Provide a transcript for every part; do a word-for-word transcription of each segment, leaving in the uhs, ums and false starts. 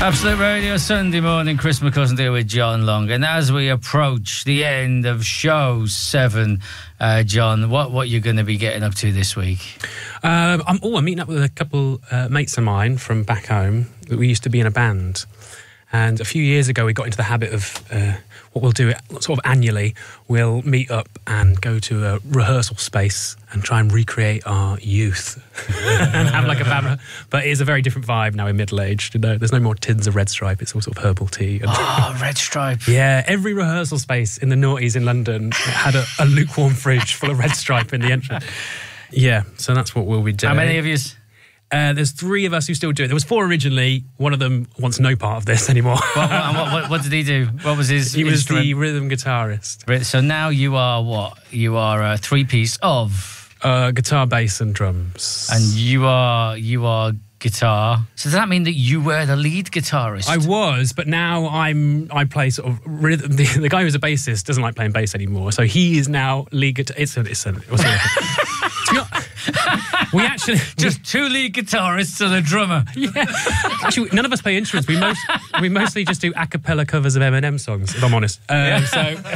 Absolute Radio, Sunday morning. Chris McCusker here with John Long. And as we approach the end of show seven, uh, John, what what you're going to be getting up to this week? Um, I'm, oh, I'm meeting up with a couple uh, mates of mine from back home. We used to be in a band. And a few years ago, we got into the habit of uh, what we'll do sort of annually. We'll meet up and go to a rehearsal space and try and recreate our youth and have like a band. But it's a very different vibe now. We're middle-aged. You know, there's no more tins of Red Stripe. It's all sort of herbal tea. And oh, Red Stripe. Yeah, every rehearsal space in the noughties in London had a, a lukewarm fridge full of Red Stripe in the entrance. Yeah, so that's what we'll be doing. How many of you? Uh, there's three of us who still do it. There was four originally. One of them wants no part of this anymore. what, what, what, what did he do? What was his He was instrument? the rhythm guitarist. So now you are what? You are a three-piece of... Uh, guitar, bass and drums. And you are you are guitar. So does that mean that you were the lead guitarist? I was, but now I'm I play sort of rhythm. The, the guy who's a bassist doesn't like playing bass anymore, so he is now lead guitar. It's a, it's a, what's it? We actually just we, two lead guitarists and a drummer. Yeah, actually, none of us play instruments. We most we mostly just do a cappella covers of Eminem songs. If I'm honest. Um, yeah.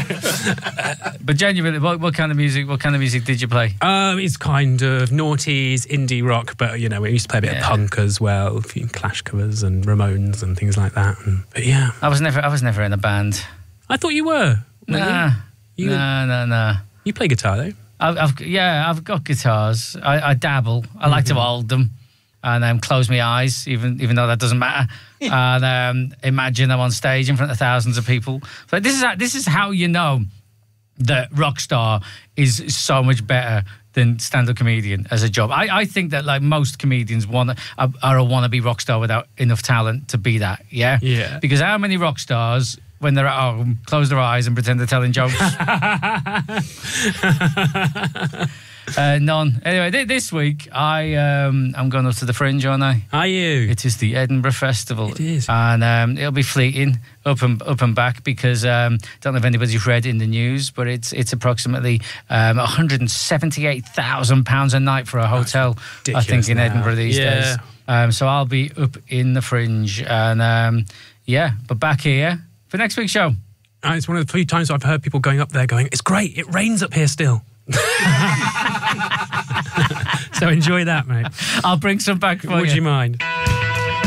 So, but genuinely, what, what kind of music? What kind of music did you play? Um, it's kind of noughties, indie rock, but you know, we used to play a bit yeah. of punk as well, a few Clash covers and Ramones and things like that. And, but yeah, I was never I was never in a band. I thought you were. Nah, you? nah, nah, nah. You play guitar though. I've, I've, yeah, I've got guitars. I, I dabble. I mm-hmm. like to hold them and um, close my eyes, even even though that doesn't matter. and um, imagine I'm on stage in front of thousands of people. But this is how, this is how you know that rock star is so much better than stand-up comedian as a job. I, I think that like most comedians want are, are a wannabe rock star without enough talent to be that. Yeah, yeah. Because how many rock stars, when they're at home, close their eyes and pretend they're telling jokes? uh, none. Anyway, th- this week, I, um, I'm going up to the Fringe, aren't I? Are you? It is the Edinburgh Festival. It is. And um, it'll be fleeting, up and up and back, because I um, don't know if anybody's read in the news, but it's it's approximately um, one hundred seventy-eight thousand pounds a night for a hotel, I think, in now. Edinburgh these yeah. days. Um, so I'll be up in the Fringe. And um, yeah, but back here for next week's show. Uh, it's one of the few times I've heard people going up there going, it's great, it rains up here still. So enjoy that, mate. I'll bring some back for Would you. you mind?